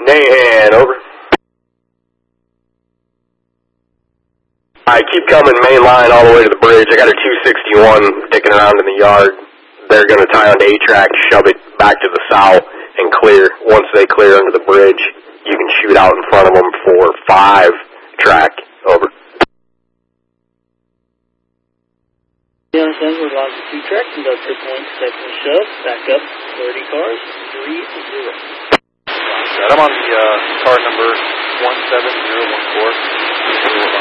Nahan, over. I keep coming main line all the way to the bridge. I got a 261 dicking around in the yard. They're going to tie onto A-track, shove it back to the south, and clear. Once they clear under the bridge, you can shoot out in front of them for 5-track. Over. Yeah, we're lost to 2-track, conductor point, second shove, back up, 30 cars, 3-0. I'm on the car number 17014.